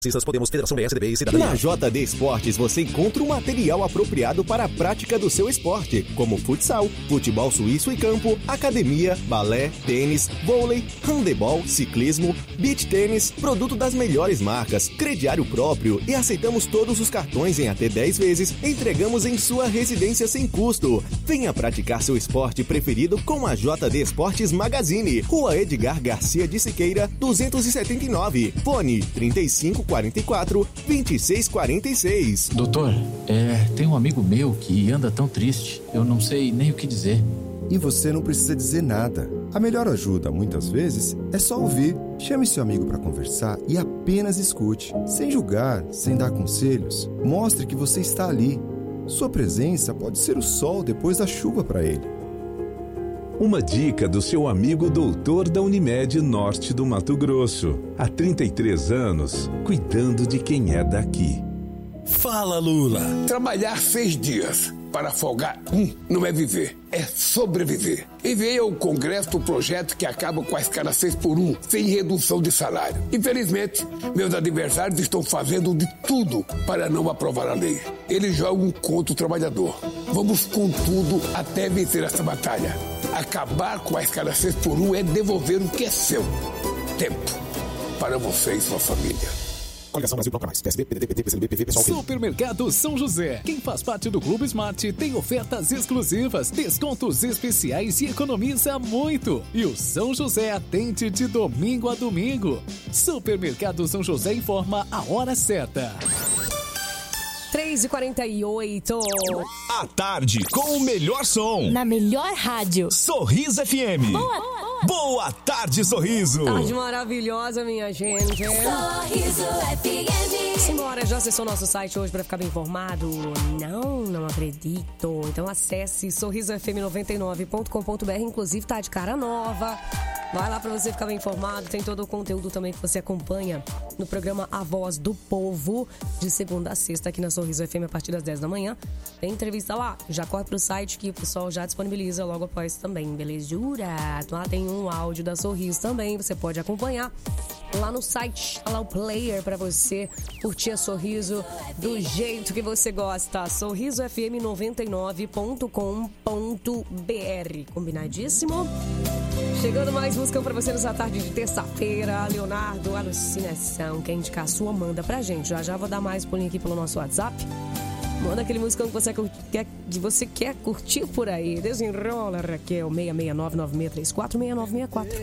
Podemos, Federação PSDB e Cidadania. Na JD Esportes você encontra o material apropriado para a prática do seu esporte, como futsal, futebol suíço e campo, academia, balé, tênis, vôlei, handebol, ciclismo, beach tênis, produto das melhores marcas, crediário próprio e aceitamos todos os cartões em até 10 vezes, entregamos em sua residência sem custo. Venha praticar seu esporte preferido com a JD Esportes Magazine, Rua Edgar Garcia de Siqueira, 279, fone 3544-2646. Doutor, tem um amigo meu que anda tão triste, eu não sei nem o que dizer. E você não precisa dizer nada. A melhor ajuda, muitas vezes, é só ouvir. Chame seu amigo para conversar e apenas escute. Sem julgar, sem dar conselhos. Mostre que você está ali. Sua presença pode ser o sol depois da chuva para ele. Uma dica do seu amigo doutor da Unimed Norte do Mato Grosso. Há 33 anos, cuidando de quem é daqui. Fala, Lula. Trabalhar 6 dias para folgar não é viver, é sobreviver. Enviei ao Congresso o projeto que acaba com a escala 6x1, sem redução de salário. Infelizmente, meus adversários estão fazendo de tudo para não aprovar a lei. Eles jogam contra o trabalhador. Vamos com tudo até vencer essa batalha. Acabar com a escala 6x1 é devolver o que é seu. Tempo para você e sua família. Coligação Brasil Bloco Mais, PSB, PDT, PT, PCdoB, PV, PSOL. Supermercado São José. Quem faz parte do Clube Smart tem ofertas exclusivas, descontos especiais e economiza muito. E o São José atende de domingo a domingo. Supermercado São José informa a hora certa. 3h48. À tarde, com o melhor som. Na melhor rádio. Sorriso FM. Boa tarde, Sorriso. Tarde maravilhosa, minha gente. Sorriso FM. Simbora, já acessou nosso site hoje para ficar bem informado? Não acredito. Então acesse sorrisofm99.com.br. Inclusive tá de cara nova. Vai lá para você ficar bem informado. Tem todo o conteúdo também que você acompanha no programa A Voz do Povo, de segunda a sexta aqui na Sorriso FM a partir das 10 da manhã. Tem entrevista lá. Já corre pro site que o pessoal já disponibiliza logo após também, belezura? Lá tem um áudio da Sorriso também, você pode acompanhar lá no site. Lá o player para você curtir a Sorriso do jeito que você gosta. sorrisofm99.com.br. Combinadíssimo? Chegando mais música pra você nessa tarde de terça-feira. Leonardo, Alucinação. Quer indicar a sua, manda pra gente. Já vou dar mais pulinho aqui pelo nosso WhatsApp. Manda aquele musicão que você quer curtir por aí. Desenrola, Raquel, 669-9634-6964.